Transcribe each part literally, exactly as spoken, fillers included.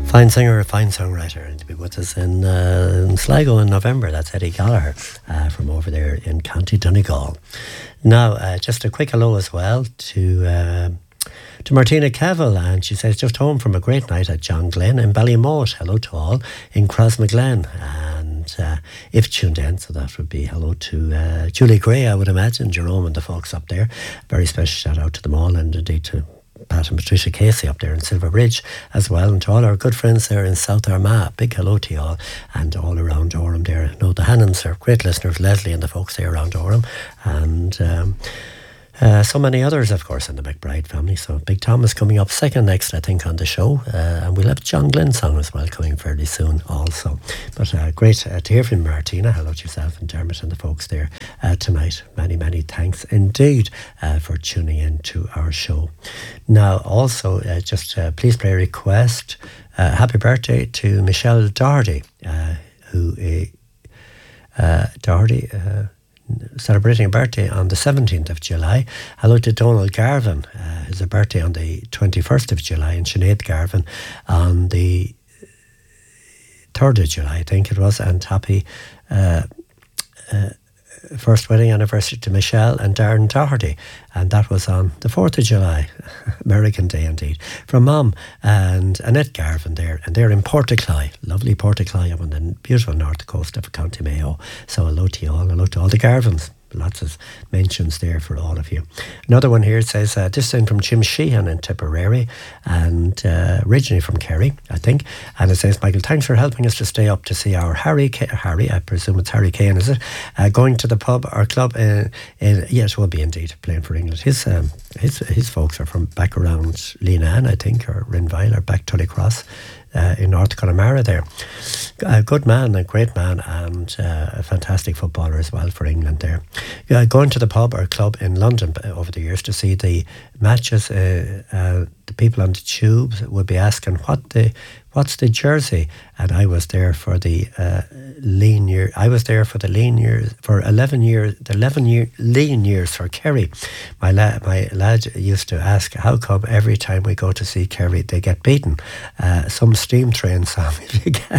Fine singer, fine songwriter, and to be with us in, uh, in Sligo in November. That's Eddie Gallagher uh, from over there in County Donegal. Now, uh, just a quick hello as well to uh, to Martina Cavill, and she says just home from a great night at John Glen in Ballymote. Hello to all in Crossmaglen, and uh, if tuned in, so that would be hello to uh, Julie Gray, I would imagine, Jerome and the folks up there. Very special shout out to them all, and indeed to Pat and Patricia Casey up there in Silver Bridge as well, and to all our good friends there in South Armagh. Big hello to you all, and all around Durham there. I know the Hannons are great listeners, Leslie and the folks there around Durham, and um, uh, so many others, of course, in the McBride family. So Big Tom is coming up second next, I think, on the show, uh, and we'll have John Glenn song as well coming fairly soon also. But uh, great uh, to hear from Martina. Hello to yourself and Dermot and the folks there uh, tonight. Many, many thanks indeed uh, for tuning in to our show. Now, also, uh, just uh, please play a request. Uh, happy birthday to Michelle Doherty, uh, who uh, uh, Doherty. Uh, celebrating a birthday on the seventeenth of July. Hello to Donald Garvin, uh, his birthday on the twenty-first of July, and Sinead Garvin on the third of July, I think it was, and happy uh, uh, first wedding anniversary to Michelle and Darren Doherty, and that was on the fourth of July, American Day indeed, from Mom and Annette Garvin there, and they're in Portacly, lovely Portacly up on the beautiful north coast of County Mayo. So hello to you all, hello to all the Garvins. Lots of mentions there for all of you. Another one here says, uh, this in from Jim Sheehan in Tipperary, and uh, originally from Kerry, I think. And it says, Michael, thanks for helping us to stay up to see our Harry, K- Harry, I presume it's Harry Kane, is it? Uh, going to the pub or club, in, in, yes, will be indeed, playing for England. His um, his his folks are from back around Leenane, I think, or Rinville, or back Tullycross. Uh, in North Connemara there. A good man, a great man, and uh, a fantastic footballer as well for England there. Uh, going to the pub or club in London over the years to see the matches, uh, uh, the people on the tubes would be asking what the what's the jersey, and I was there for the uh, lean year. I was there for the lean years for eleven years. The eleven year lean years for Kerry. My lad, my lad used to ask, how come every time we go to see Kerry they get beaten? Uh, some steam train song, if you can.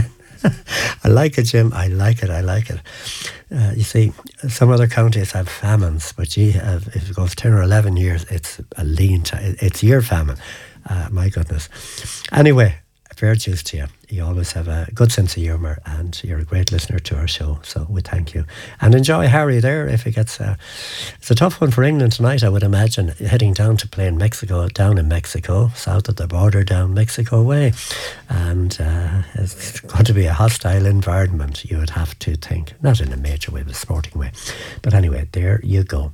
I like it, Jim. I like it. I like it. Uh, you see, some other counties have famines, but you have, if it goes ten or eleven years, it's a lean time. It's your famine. Uh, my goodness. Anyway, fair dues to you. You always have a good sense of humour, and you're a great listener to our show, so we thank you. And enjoy Harry there if he gets... Uh, it's a tough one for England tonight, I would imagine, heading down to play in Mexico, down in Mexico, south of the border, down Mexico way. And uh, it's going to be a hostile environment, you would have to think. Not in a major way, but a sporting way. But anyway, there you go.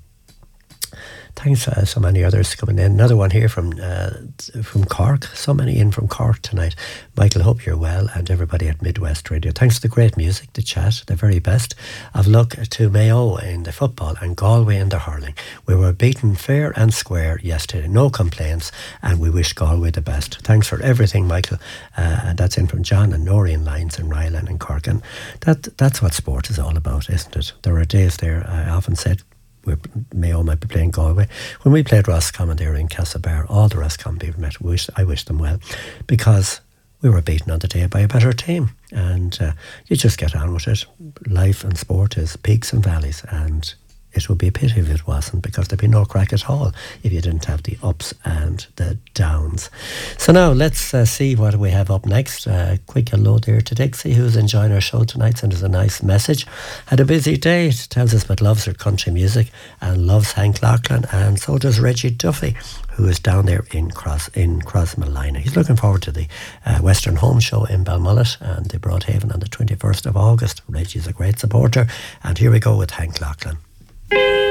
Thanks, uh, so many others coming in. Another one here from uh, from Cork. So many in from Cork tonight. Michael, hope you're well, and everybody at Midwest Radio. Thanks for the great music, the chat, the very best of luck to Mayo in the football and Galway in the hurling. We were beaten fair and square yesterday. No complaints, and we wish Galway the best. Thanks for everything, Michael. Uh, and that's in from John and Noreen Lyons in Ryland and Cork. And that that's what sport is all about, isn't it? There are days there, I often said, We're, Mayo might be playing Galway. When we played Roscommon there in Castlebar, all the Roscommon people met. Wish, I wish them well, because we were beaten on the day by a better team, and uh, you just get on with it. Life and sport is peaks and valleys, and it would be a pity if it wasn't, because there'd be no crack at all if you didn't have the ups and the downs. So now let's uh, see what we have up next. Uh, quick hello there to Dixie, who's enjoying our show tonight, sent us a nice message. Had a busy day, tells us but loves her country music and loves Hank Lachlan, and so does Reggie Duffy, who is down there in Cross in Crossmaglen. He's looking forward to the uh, Western Home Show in Balmullet and the Broadhaven on the twenty-first of August. Reggie's a great supporter, and here we go with Hank Lachlan.